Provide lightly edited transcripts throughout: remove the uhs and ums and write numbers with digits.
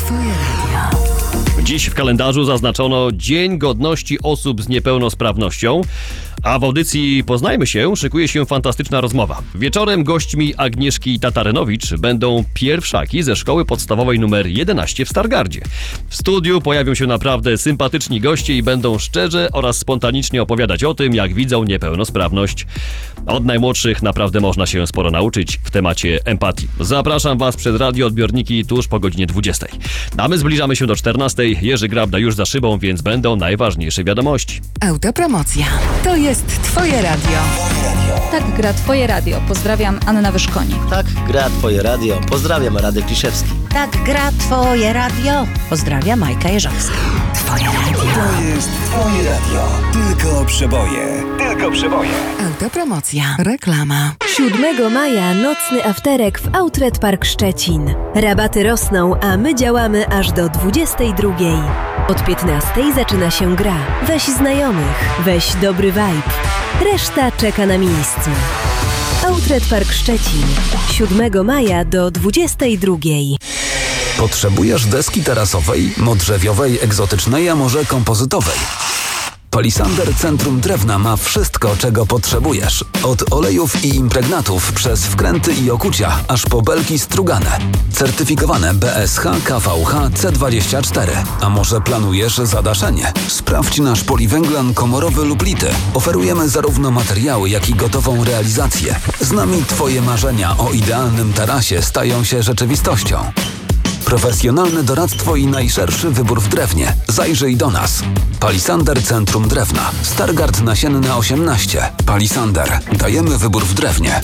Twoje radio. Dziś w kalendarzu zaznaczono Dzień Godności Osób z Niepełnosprawnością, a w audycji Poznajmy się szykuje się fantastyczna rozmowa. Wieczorem gośćmi Agnieszki Tatarynowicz będą pierwszaki ze szkoły podstawowej nr 11 w Stargardzie. W studiu pojawią się naprawdę sympatyczni goście i będą szczerze oraz spontanicznie opowiadać o tym, jak widzą niepełnosprawność. Od najmłodszych naprawdę można się sporo nauczyć w temacie empatii. Zapraszam Was przed radioodbiorniki tuż po godzinie 20. A my zbliżamy się do 14. Jerzy Grabda już za szybą, więc będą najważniejsze wiadomości. Autopromocja. To jest Twoje radio. Tak gra Twoje radio. Pozdrawiam, Anna Wyszkonik. Tak gra Twoje radio. Pozdrawiam, Radek Kliszewski. Tak gra Twoje radio. Pozdrawiam, Majka Jeżowska. Twoje radio. To jest Twoje radio. Tylko przeboje. Tylko przeboje. Autopromocja. Reklama. 7 maja nocny afterek w Outlet Park Szczecin. Rabaty rosną, a my działamy aż do 22. Od 15 zaczyna się gra. Weź znajomych, weź dobry vibe. Reszta czeka na miejscu. Outlet Park Szczecin. 7 maja do 22. Potrzebujesz deski tarasowej, modrzewiowej, egzotycznej, a może kompozytowej? Palisander Centrum Drewna ma wszystko, czego potrzebujesz. Od olejów i impregnatów przez wkręty i okucia, aż po belki strugane. Certyfikowane BSH, KVH, C24. A może planujesz zadaszenie? Sprawdź nasz poliwęglan komorowy lub lity. Oferujemy zarówno materiały, jak i gotową realizację. Z nami Twoje marzenia o idealnym tarasie stają się rzeczywistością. Profesjonalne doradztwo i najszerszy wybór w drewnie. Zajrzyj do nas. Palisander Centrum Drewna. Stargard Nasienna 18. Palisander. Dajemy wybór w drewnie.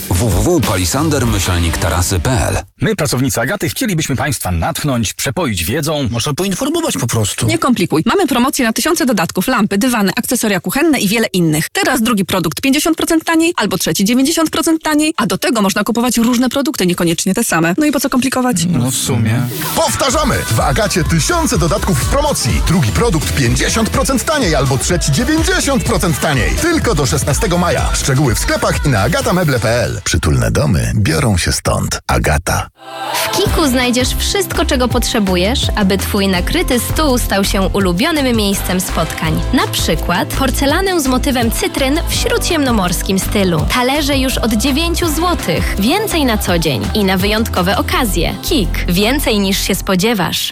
www.palisander-tarasy.pl. My, pracownicy Agaty, chcielibyśmy Państwa natchnąć, przepoić wiedzą. Może poinformować po prostu. Nie komplikuj. Mamy promocję na tysiące dodatków, lampy, dywany, akcesoria kuchenne i wiele innych. Teraz drugi produkt 50% taniej, albo trzeci 90% taniej, a do tego można kupować różne produkty, niekoniecznie te same. No i po co komplikować? No w sumie. Powtarzamy! W Agacie tysiące dodatków w promocji. Drugi produkt 50% taniej albo trzeci 90% taniej. Tylko do 16 maja. Szczegóły w sklepach i na agatameble.pl. Przytulne domy biorą się stąd. Agata. W Kiku znajdziesz wszystko, czego potrzebujesz, aby Twój nakryty stół stał się ulubionym miejscem spotkań. Na przykład porcelanę z motywem cytryn w śródziemnomorskim stylu. Talerze już od 9 zł. Więcej na co dzień i na wyjątkowe okazje. Kik. Więcej niż się spodziewasz.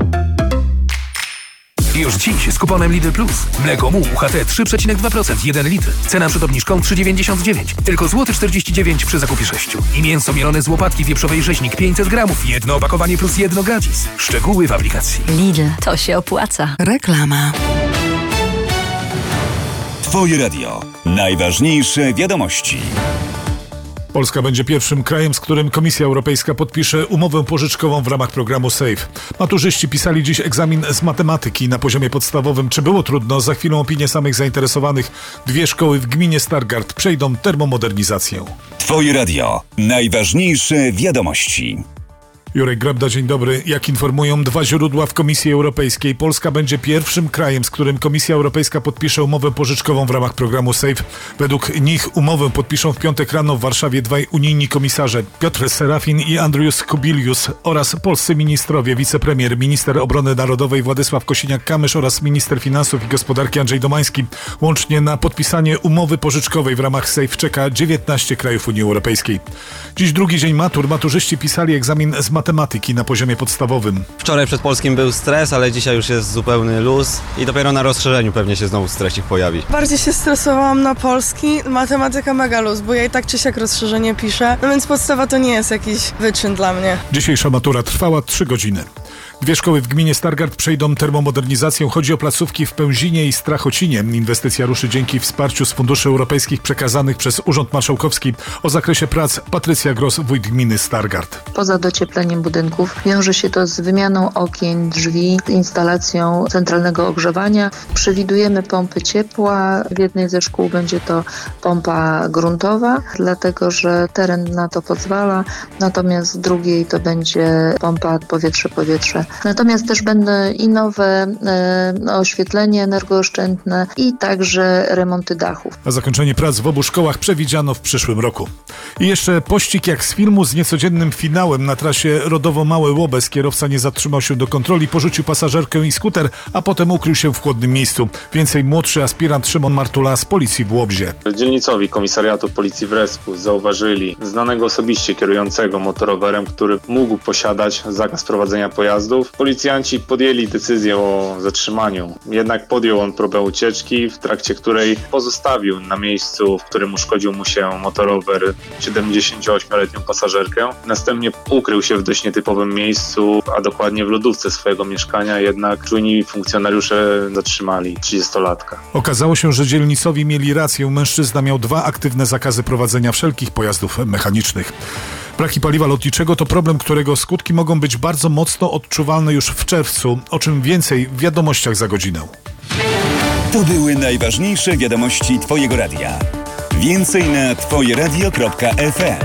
Już dziś z kuponem Lidl Plus. Mleko Mu UHT 3,2%, 1 litr. Cena przed obniżką 3,99. Tylko złoty 49 przy zakupie 6. I mięso mielone z łopatki wieprzowej rzeźnik 500 gramów. Jedno opakowanie plus jedno gratis. Szczegóły w aplikacji. Lidl, to się opłaca. Reklama. Twoje radio. Najważniejsze wiadomości. Polska będzie pierwszym krajem, z którym Komisja Europejska podpisze umowę pożyczkową w ramach programu SAFE. Maturzyści pisali dziś egzamin z matematyki na poziomie podstawowym. Czy było trudno? Za chwilę opinię samych zainteresowanych. 2 szkoły w gminie Stargard przejdą termomodernizację. Twoje radio. Najważniejsze wiadomości. Jurek Grabda, dzień dobry. Jak informują 2 źródła w Komisji Europejskiej, Polska będzie pierwszym krajem, z którym Komisja Europejska podpisze umowę pożyczkową w ramach programu SAFE. Według nich umowę podpiszą w piątek rano w Warszawie 2 unijni komisarze, Piotr Serafin i Andrius Kubilius, oraz polscy ministrowie, wicepremier, minister obrony narodowej Władysław Kosiniak-Kamysz oraz minister finansów i gospodarki Andrzej Domański. Łącznie na podpisanie umowy pożyczkowej w ramach SAFE czeka 19 krajów Unii Europejskiej. Dziś drugi dzień matur. Maturzyści pisali egzamin z matematyki na poziomie podstawowym. Wczoraj przed polskim był stres, ale dzisiaj już jest zupełny luz i dopiero na rozszerzeniu pewnie się znowu stresik pojawi. Bardziej się stresowałam na polski, matematyka mega luz, bo ja i tak czy siak rozszerzenie piszę, no więc podstawa to nie jest jakiś wyczyn dla mnie. Dzisiejsza matura trwała 3 godziny. 2 szkoły w gminie Stargard przejdą termomodernizację. Chodzi o placówki w Pęzinie i Strachocinie. Inwestycja ruszy dzięki wsparciu z funduszy europejskich przekazanych przez Urząd Marszałkowski. O zakresie prac Patrycja Gross, wójt gminy Stargard. Poza dociepleniem budynków wiąże się to z wymianą okien, drzwi, instalacją centralnego ogrzewania. Przewidujemy pompy ciepła. W jednej ze szkół będzie to pompa gruntowa, dlatego że teren na to pozwala. Natomiast w drugiej to będzie pompa powietrze-powietrze tańsze. Natomiast też będą i nowe oświetlenie energooszczędne i także remonty dachów. A zakończenie prac w obu szkołach przewidziano w przyszłym roku. I jeszcze pościg jak z filmu z niecodziennym finałem. Na trasie Rodowo-Małe Łobez kierowca nie zatrzymał się do kontroli, porzucił pasażerkę i skuter, a potem ukrył się w chłodnym miejscu. Więcej młodszy aspirant Szymon Martula z policji w Łobzie. Dzielnicowi Komisariatu Policji w Respu zauważyli znanego osobiście kierującego motorowerem, który mógł posiadać zakaz prowadzenia pojazdów. Policjanci podjęli decyzję o zatrzymaniu. Jednak podjął on próbę ucieczki, w trakcie której pozostawił na miejscu, w którym uszkodził mu się motorower, 78-letnią pasażerkę. Następnie ukrył się w dość nietypowym miejscu, a dokładnie w lodówce swojego mieszkania, jednak czujni funkcjonariusze zatrzymali 30-latka. Okazało się, że dzielnicowi mieli rację. Mężczyzna miał 2 aktywne zakazy prowadzenia wszelkich pojazdów mechanicznych. Braki paliwa lotniczego to problem, którego skutki mogą być bardzo mocno odczuwalne już w czerwcu, o czym więcej w wiadomościach za godzinę. To były najważniejsze wiadomości Twojego radia. Więcej na twojeradio.fm.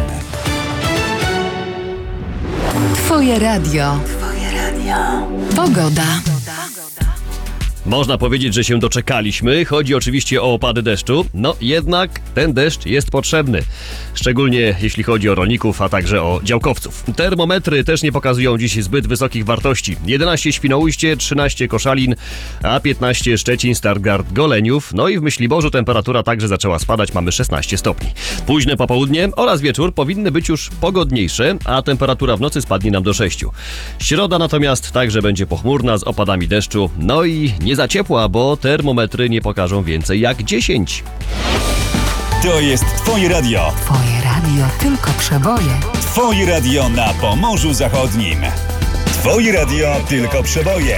Twoje radio. Pogoda. Można powiedzieć, że się doczekaliśmy. Chodzi oczywiście o opady deszczu. No jednak ten deszcz jest potrzebny. Szczególnie jeśli chodzi o rolników, a także o działkowców. Termometry też nie pokazują dziś zbyt wysokich wartości. 11 Świnoujście, 13 Koszalin, a 15 Szczecin, Stargard, Goleniów. No i w Myśliborzu temperatura także zaczęła spadać. Mamy 16 stopni. Późne popołudnie oraz wieczór powinny być już pogodniejsze, a temperatura w nocy spadnie nam do 6. Środa natomiast także będzie pochmurna z opadami deszczu. No i nie za ciepła, bo termometry nie pokażą więcej jak 10. To jest Twoje radio. Twoje radio, tylko przeboje. Twoje radio na Pomorzu Zachodnim. Twoje radio, tylko przeboje.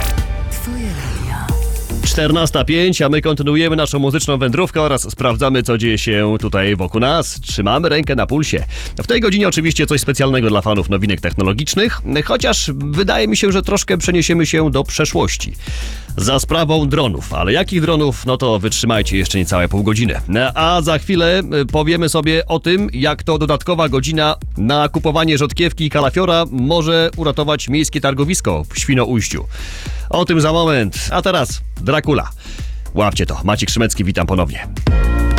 14:05, a my kontynuujemy naszą muzyczną wędrówkę oraz sprawdzamy, co dzieje się tutaj wokół nas. Trzymamy rękę na pulsie. W tej godzinie oczywiście coś specjalnego dla fanów nowinek technologicznych, chociaż wydaje mi się, że troszkę przeniesiemy się do przeszłości. Za sprawą dronów, ale jakich dronów? No to wytrzymajcie jeszcze niecałe pół godziny. A za chwilę powiemy sobie o tym, jak to dodatkowa godzina na kupowanie rzodkiewki i kalafiora może uratować miejskie targowisko w Świnoujściu. O tym za moment. A teraz Dracula. Łapcie to. Maciek Szymecki, witam ponownie.